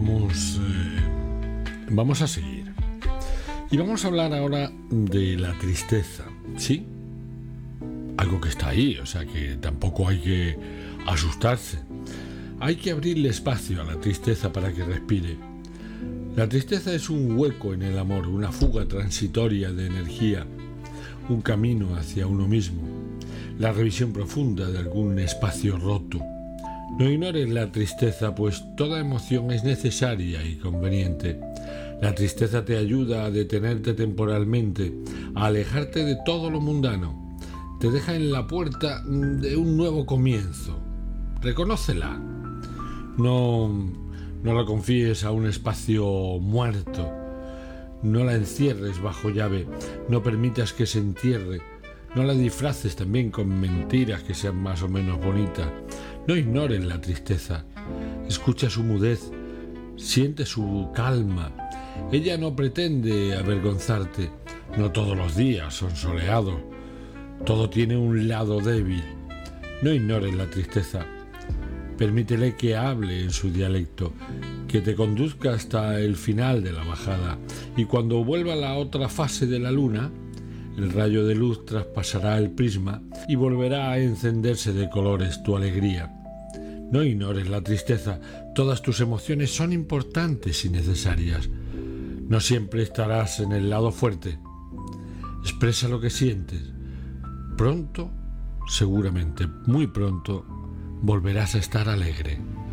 vamos a seguir. Y vamos a hablar ahora de la tristeza, ¿sí? Algo que está ahí, o sea que tampoco hay que asustarse. Hay que abrirle espacio a la tristeza para que respire. La tristeza es un hueco en el amor, una fuga transitoria de energía, un camino hacia uno mismo, la revisión profunda de algún espacio roto. No ignores la tristeza, pues toda emoción es necesaria y conveniente. La tristeza te ayuda a detenerte temporalmente, a alejarte de todo lo mundano. Te deja en la puerta de un nuevo comienzo. Reconócela. No la confíes a un espacio muerto. No la encierres bajo llave. No permitas que se entierre. No la disfraces también con mentiras que sean más o menos bonitas. No ignores la tristeza. Escucha su mudez. Siente su calma. Ella no pretende avergonzarte. No todos los días son soleados. Todo tiene un lado débil. No ignores la tristeza. Permítele que hable en su dialecto, que te conduzca hasta el final de la bajada, y cuando vuelva a la otra fase de la luna, el rayo de luz traspasará el prisma y volverá a encenderse de colores tu alegría. No ignores la tristeza. Todas tus emociones son importantes y necesarias. No siempre estarás en el lado fuerte. Expresa lo que sientes. Pronto, seguramente muy pronto, volverás a estar alegre.